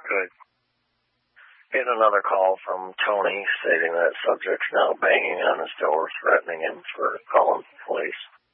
Good. Get another call from Tony stating that subject's now banging on his door, threatening him for calling police.